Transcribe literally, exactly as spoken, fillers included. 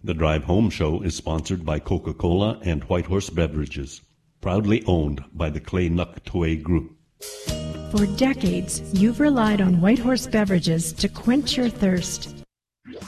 The Drive Home Show is sponsored by Coca-Cola and Whitehorse Beverages, proudly owned by the Clay Nuck Group. For decades, you've relied on Whitehorse Beverages to quench your thirst.